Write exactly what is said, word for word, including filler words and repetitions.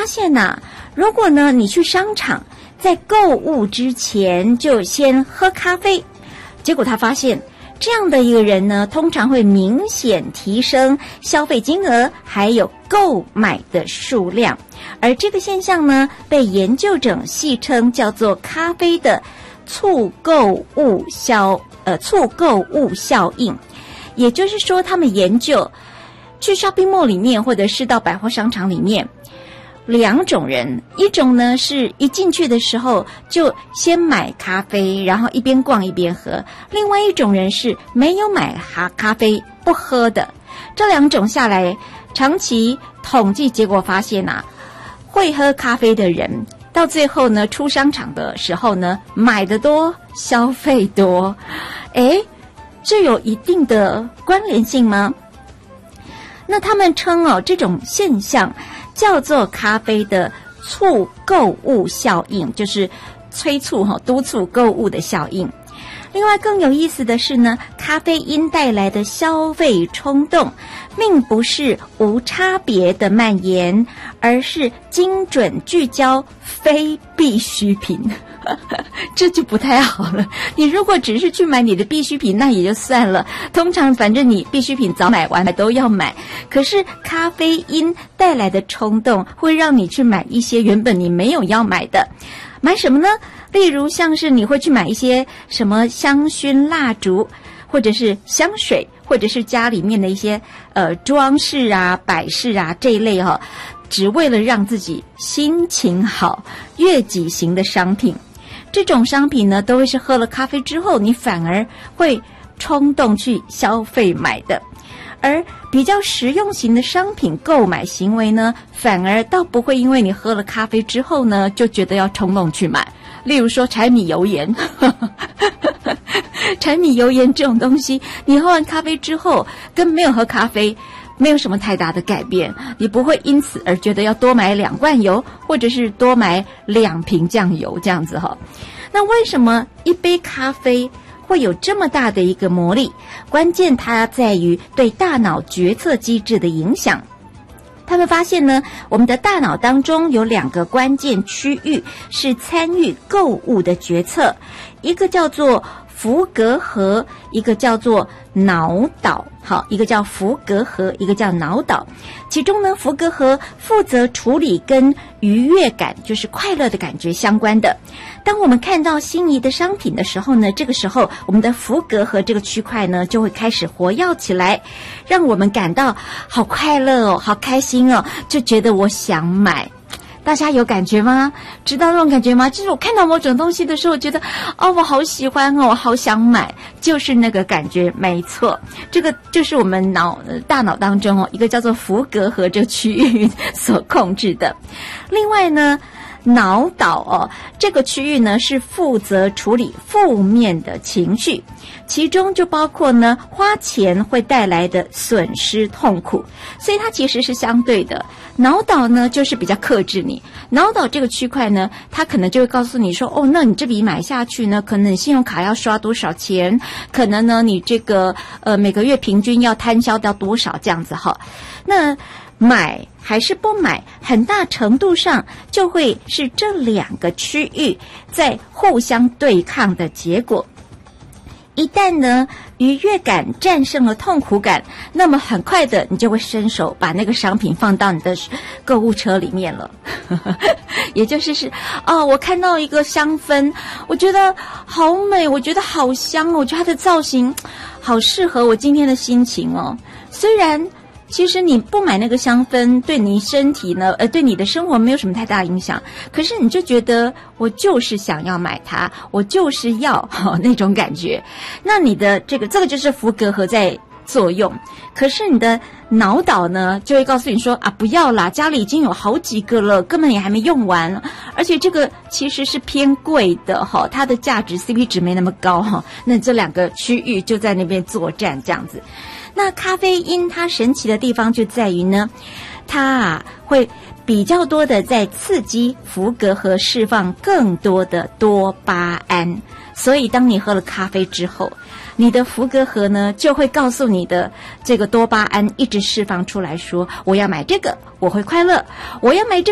发现呐、啊，如果呢你去商场，在购物之前就先喝咖啡，结果他发现这样的一个人呢，通常会明显提升消费金额，还有购买的数量。而这个现象呢，被研究者戏称叫做咖啡的促购物效呃促购物效应。也就是说，他们研究去 shopping mall 里面，或者是到百货商场里面，两种人，一种呢是一进去的时候就先买咖啡，然后一边逛一边喝；另外一种人是没有买咖啡不喝的。这两种下来，长期统计结果发现啊，会喝咖啡的人到最后呢，出商场的时候呢，买得多，消费多。诶，这有一定的关联性吗？那他们称哦，这种现象叫做咖啡的促购物效应，就是催促哈、督促购物的效应。另外更有意思的是呢，咖啡因带来的消费冲动并不是无差别的蔓延，而是精准聚焦非必需品。这就不太好了。你如果只是去买你的必需品，那也就算了，通常反正你必需品早买完了都要买。可是咖啡因带来的冲动会让你去买一些原本你没有要买的。买什么呢？例如像是你会去买一些什么香薰蜡烛，或者是香水，或者是家里面的一些呃装饰啊、摆饰啊这一类哈、哦，只为了让自己心情好，悦己型的商品。这种商品呢，都会是喝了咖啡之后，你反而会冲动去消费买的。而比较实用型的商品购买行为呢，反而倒不会因为你喝了咖啡之后呢，就觉得要冲动去买。例如说柴米油盐，柴米油盐这种东西，你喝完咖啡之后，跟没有喝咖啡没有什么太大的改变，你不会因此而觉得要多买两罐油，或者是多买两瓶酱油这样子哈。那为什么一杯咖啡会有这么大的一个魔力？关键它在于对大脑决策机制的影响。他们发现呢，我们的大脑当中有两个关键区域是参与购物的决策，一个叫做福格核，一个叫做脑岛。好，一个叫福格核，一个叫脑岛。其中呢，福格核负责处理跟愉悦感，就是快乐的感觉相关的。当我们看到心仪的商品的时候呢，这个时候我们的福格核这个区块呢，就会开始活跃起来，让我们感到好快乐哦，好开心哦，就觉得我想买。大家有感觉吗？知道那种感觉吗？就是我看到某种东西的时候，觉得哦，我好喜欢哦，我好想买，就是那个感觉，没错。这个就是我们脑大脑当中哦，一个叫做福格核这个区域所控制的。另外呢，脑岛哦，这个区域呢是负责处理负面的情绪，其中就包括呢花钱会带来的损失痛苦，所以它其实是相对的。脑岛呢就是比较克制你，脑岛这个区块呢，它可能就会告诉你说，哦，那你这笔买下去呢，可能你信用卡要刷多少钱，可能呢你这个呃每个月平均要摊销到多少这样子哈。那买还是不买，很大程度上就会是这两个区域在互相对抗的结果。一旦呢愉悦感战胜了痛苦感，那么很快的你就会伸手把那个商品放到你的购物车里面了。也就是是哦，我看到一个香氛，我觉得好美，我觉得好香哦，我觉得它的造型好适合我今天的心情哦。虽然其实你不买那个香氛，对你身体呢，呃，对你的生活没有什么太大影响。可是你就觉得我就是想要买它，我就是要、哦、那种感觉。那你的这个这个就是福格核在作用。可是你的脑岛呢，就会告诉你说啊，不要啦，家里已经有好几个了，根本也还没用完，而且这个其实是偏贵的哈、哦，它的价值 C P 值没那么高哈、哦。那这两个区域就在那边作战这样子。那咖啡因它神奇的地方就在于呢，它啊会比较多的在刺激福格核释放更多的多巴胺，所以当你喝了咖啡之后，你的福格核呢就会告诉你的这个多巴胺一直释放出来说，我要买这个我会快乐，我要买这个